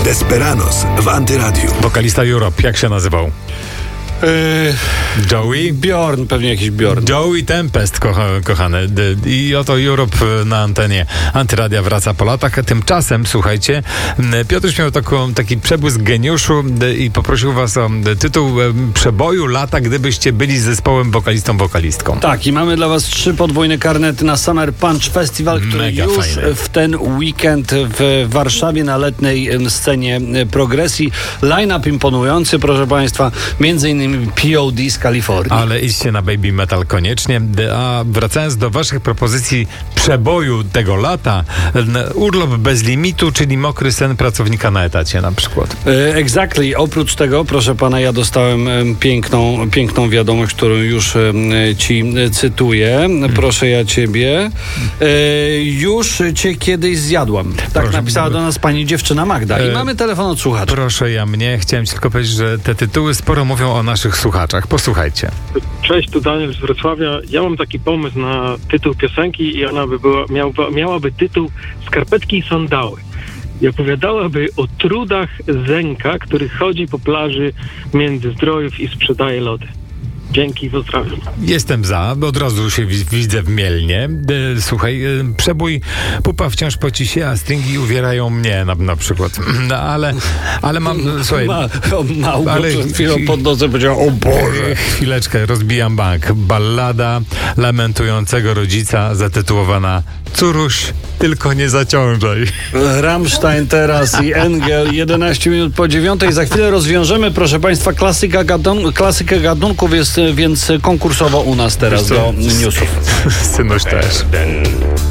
Desperados w Antyradiu. Wokalista Europe, jak się nazywał? Joey? Bjorn, pewnie jakiś Bjorn. Joey Tempest, kochany. I oto Europe na antenie Antyradia wraca po latach. Tymczasem, słuchajcie, Piotruś miał taki przebłysk geniuszu i poprosił was o tytuł przeboju lata, gdybyście byli zespołem wokalistą-wokalistką. Tak, i mamy dla was 3 podwójne karnety na Summer Punch Festival, który Mega już fajny. w ten weekend w Warszawie na letniej scenie progresji. Line-up imponujący, proszę państwa, między innymi POD z Kalifornii. Ale idźcie na Baby Metal koniecznie. A wracając do waszych propozycji przeboju tego lata, urlop bez limitu, czyli mokry sen pracownika na etacie na przykład. Exactly. Oprócz tego, proszę pana, ja dostałem piękną wiadomość, którą już ci cytuję. Proszę ja ciebie. Już cię kiedyś zjadłam. Tak Proszę. napisała do nas pani dziewczyna Magda. I mamy telefon od słuchacza. Proszę ja mnie. Chciałem ci tylko powiedzieć, że te tytuły sporo mówią o naszych słuchaczach. Posłuchajcie. Cześć, tu Daniel z Wrocławia. Ja mam taki pomysł na tytuł piosenki i ona miałaby tytuł Skarpetki i sandały. I opowiadałaby o trudach Zenka, który chodzi po plaży Międzyzdrojów i sprzedaje lody. Dzięki, pozdrawiam. Jestem za, bo od razu się widzę w Mielnie. Słuchaj, przebój pupa wciąż poci się, a stringi uwierają mnie na przykład. No, ale mam, słuchaj... Ale przed chwilą pod nosem powiedział, o Boże. Chwileczkę, rozbijam bank. Ballada lamentującego rodzica zatytułowana Córuś, tylko nie zaciążaj. Rammstein teraz i Engel, 11 minut po 9. Za chwilę rozwiążemy, proszę państwa, klasykę gatunków jest więc konkursowo u nas teraz do newsów. Synuś też.